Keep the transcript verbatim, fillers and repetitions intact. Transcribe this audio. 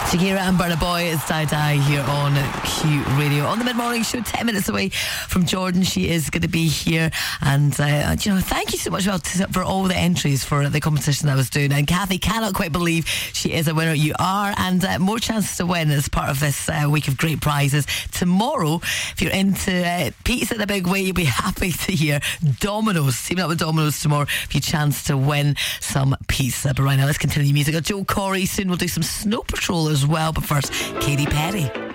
Shakira and Burna Boy, it's Die Die here on Q Radio. On the mid-morning show, ten minutes away from Jordan. She is going to be here. And, uh, you know, thank you so much well to, for all the entries for the competition that I was doing. And Kathy cannot quite believe she is a winner. You are. And uh, more chances to win as part of this uh, week of great prizes. Tomorrow, if you're into uh, pizza in a big way, you'll be happy to hear Domino's. Teaming up with Domino's tomorrow for your chance to win some pizza. But right now, let's continue the music. Got Joe Corey. Soon we'll do some Snow Patrol as well. But first, Katy Perry.